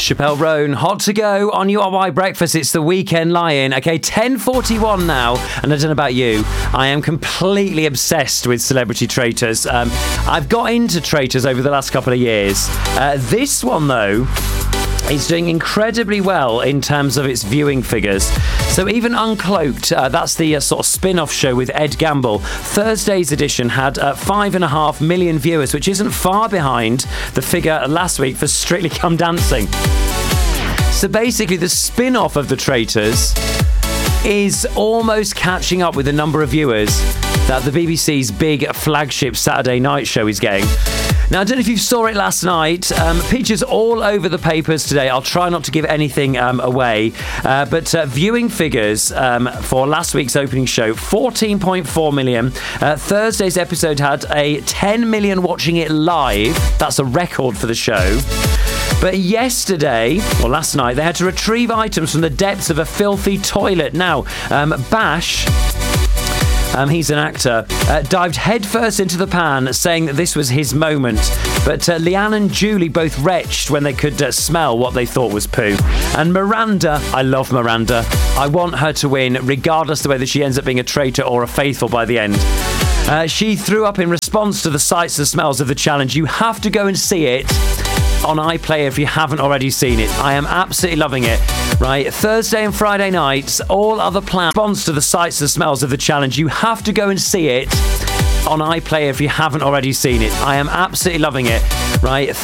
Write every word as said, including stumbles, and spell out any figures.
Chappelle Roan, hot to go on U R Y Breakfast. It's the Weekend Lion. Okay, ten forty-one now, and I don't know about you, I am completely obsessed with Celebrity Traitors. Um, I've got into Traitors over the last couple of years. Uh, this one, though, is doing incredibly well in terms of its viewing figures. So even Uncloaked, uh, that's the uh, sort of spin-off show with Ed Gamble, Thursday's edition had uh, five and a half million viewers, which isn't far behind the figure last week for Strictly Come Dancing. So basically the spin-off of The Traitors is almost catching up with the number of viewers that the B B C's big flagship Saturday night show is getting. Now, I don't know if you saw it last night. Um, pictures all over the papers today. I'll try not to give anything um, away. Uh, but uh, viewing figures um, for last week's opening show, fourteen point four million. Uh, Thursday's episode had a ten million watching it live. That's a record for the show. But yesterday, or last night, they had to retrieve items from the depths of a filthy toilet. Now, um, Bash... Um, he's an actor, uh, dived headfirst into the pan, saying that this was his moment. But uh, Leanne and Julie both retched when they could uh, smell what they thought was poo. And Miranda, I love Miranda. I want her to win, regardless of whether she ends up being a traitor or a faithful by the end. Uh, she threw up in response to the sights and smells of the challenge. You have to go and see it on iPlayer if you haven't already seen it. I am absolutely loving it. Right, Thursday and Friday nights, all other plans. Response to the sights and smells of the challenge. You have to go and see it on iPlayer if you haven't already seen it. I am absolutely loving it. Right,